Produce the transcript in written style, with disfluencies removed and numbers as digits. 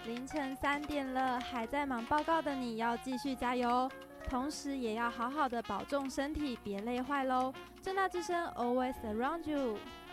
凌晨3点了，还在忙报告的你要继续加油哦，同时也要好好的保重身体，别累坏喽。政大之声 Always Around You。